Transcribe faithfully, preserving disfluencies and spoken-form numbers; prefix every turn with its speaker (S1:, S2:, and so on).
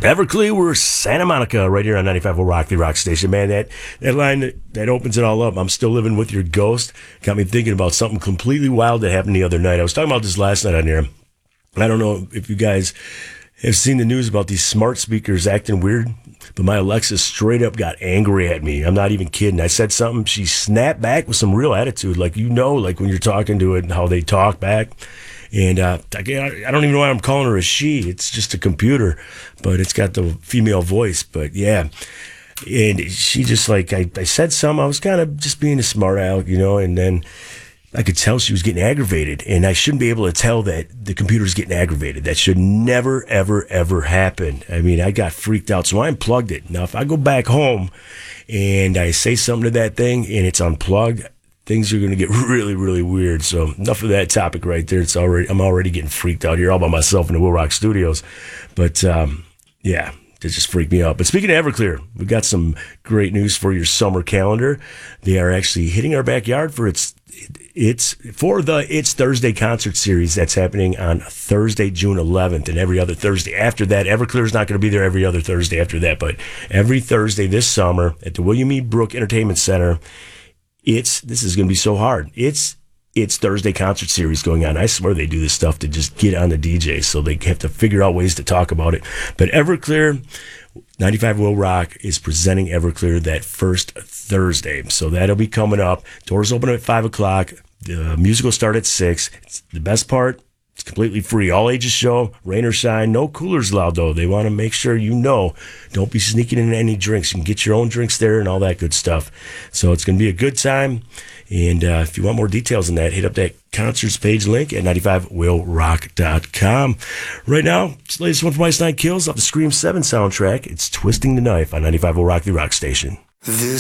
S1: Everclear, we're Santa Monica right here on ninety-five point oh Rock, the rock station. Man, that, that line that, that opens it all up, I'm still living with your ghost, got me thinking about something completely wild that happened the other night. I was talking about this last night on here. I don't know if you guys have seen the news about these smart speakers acting weird, but my Alexa straight up got angry at me. I'm not even kidding. I said something, she snapped back with some real attitude, like, you know, like when you're talking to it and how they talk back. And uh, I don't even know why I'm calling her a she. It's just a computer, but it's got the female voice. But yeah, and she just like, I, I said something. I was kind of just being a smart aleck, you know, and then I could tell she was getting aggravated. And I shouldn't be able to tell that the computer's getting aggravated. That should never, ever, ever happen. I mean, I got freaked out, so I unplugged it. Now, if I go back home and I say something to that thing and it's unplugged, things are going to get really, really weird. So enough of that topic right there. It's already, I'm already getting freaked out here all by myself in the Will Rock Studios. But um, yeah, it just freaked me out. But speaking of Everclear, we've got some great news for your summer calendar. They are actually hitting our backyard for its it's for the It's Thursday concert series that's happening on Thursday, June eleventh, and every other Thursday after that. Everclear is not going to be there every other Thursday after that, but every Thursday this summer at the William E. Brooke Entertainment Center. It's this is going to be so hard. It's it's Thursday concert series going on. I swear they do this stuff to just get on the D J, so they have to figure out ways to talk about it. But Everclear, ninety-five Will Rock is presenting Everclear that first Thursday, so that'll be coming up. Doors open at five o'clock. The music will start at six. It's the best part. It's completely free. All ages show, rain or shine. No coolers allowed, though. They want to make sure you know. Don't be sneaking in any drinks. You can get your own drinks there and all that good stuff. So it's going to be a good time. And uh, if you want more details on that, hit up that concerts page link at ninety-five will rock dot com. Right now, it's the latest one from Ice Nine Kills off the Scream seven soundtrack. It's Twisting the Knife on ninety-five Will Rock, the rock station. This